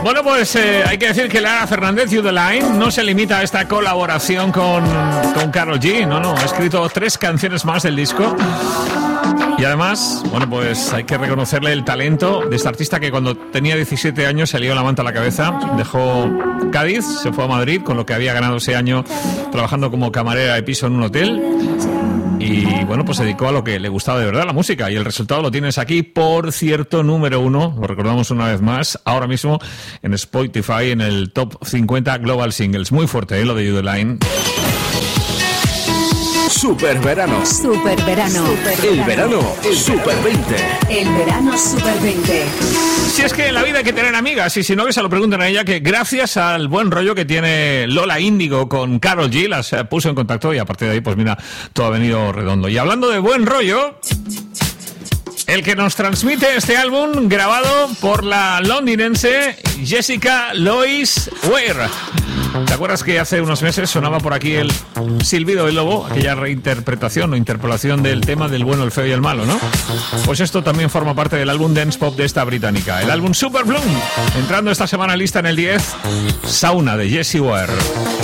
Bueno, pues hay que decir que Lara Fernández, You The Line, no se limita a esta colaboración con Karol G. No, ha escrito 3 canciones más del disco. Y además, bueno, pues hay que reconocerle el talento de esta artista que cuando tenía 17 años se lió la manta a la cabeza, dejó Cádiz, se fue a Madrid con lo que había ganado ese año trabajando como camarera de piso en un hotel. Y bueno, pues se dedicó a lo que le gustaba de verdad, la música. Y el resultado lo tienes aquí, por cierto, número 1, lo recordamos una vez más, ahora mismo en Spotify, en el Top 50 Global Singles. Muy fuerte, lo de You The Line. Super verano. Super verano. El verano Super 20. El verano Super 20. Si es que en la vida hay que tener amigas, y si no, que se lo pregunten a ella, que gracias al buen rollo que tiene Lola Índigo con Karol G, las puso en contacto y a partir de ahí, pues mira, todo ha venido redondo. Y hablando de buen rollo, el que nos transmite este álbum grabado por la londinense Jessica Louise Ware. ¿Te acuerdas que hace unos meses sonaba por aquí el silbido del lobo? Aquella reinterpretación o interpolación del tema del bueno, el feo y el malo, ¿no? Pues esto también forma parte del álbum dance pop de esta británica, el álbum Super Bloom. Entrando esta semana lista en el 10, Sauna de Jessie Ware.